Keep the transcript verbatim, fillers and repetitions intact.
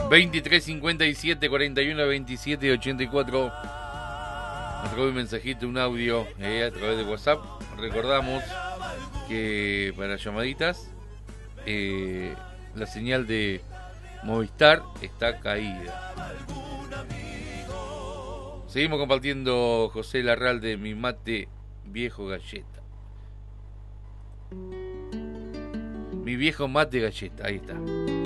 veintitrés cincuenta y siete cuarenta y uno veintisiete ochenta y cuatro. A través de un mensajito, un audio, eh, a través de WhatsApp. Recordamos que para llamaditas eh, la señal de Movistar está caída. Seguimos compartiendo José Larralde, mi mate viejo galleta. Mi viejo mate galleta, ahí está.